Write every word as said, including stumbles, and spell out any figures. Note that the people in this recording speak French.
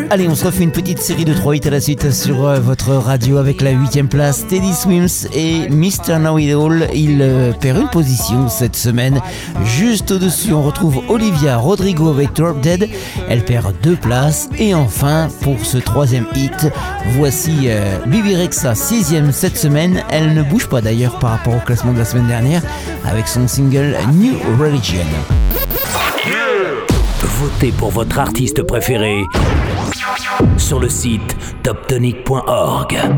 Allez, on se refait une petite série de trois hits à la suite sur euh, votre radio avec la huitième place. Teddy Swims et mister Know It All. Il euh, perd une position cette semaine. Juste au-dessus, on retrouve Olivia Rodrigo avec Drop Dead. Elle perd deux places. Et enfin, pour ce troisième hit, voici euh, Bebe Rexha, sixième cette semaine. Elle ne bouge pas d'ailleurs par rapport au classement de la semaine dernière avec son single New Religion. Votez pour votre artiste préféré sur le site top tonic point org.